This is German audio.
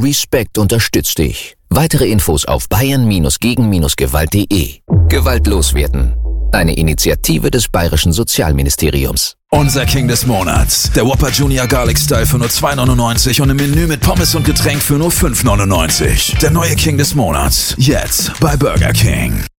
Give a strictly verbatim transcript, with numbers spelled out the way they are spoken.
Respekt unterstützt dich. Weitere Infos auf bayern-gegen-gewalt punkt de. Gewaltlos werden. Eine Initiative des Bayerischen Sozialministeriums. Unser King des Monats. Der Whopper Junior Garlic Style für nur zwei neunundneunzig und im Menü mit Pommes und Getränk für nur fünf neunundneunzig. Der neue King des Monats. Jetzt bei Burger King.